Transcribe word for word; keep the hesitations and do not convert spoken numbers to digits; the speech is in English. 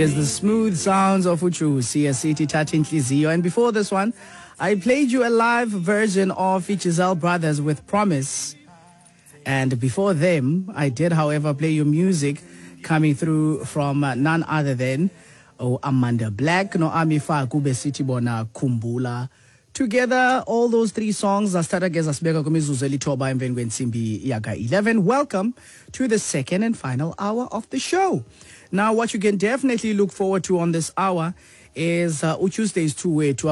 Is the smooth sounds of Uchusi, a city touching Tlizio. And before this one, I played you a live version of Giselle Brothers with Promise. And before them, I did, however, play you music coming through from uh, none other than oh, Amanda Black, no Amifa Kube City Bona Kumbula. Together, all those three songs are started as Asbega Kumizuzeli Toba and Venwen Simbi Yaga eleven. Welcome to the second and final hour of the show. Now, what you can definitely look forward to on this hour is uh, Tuesday's two-way to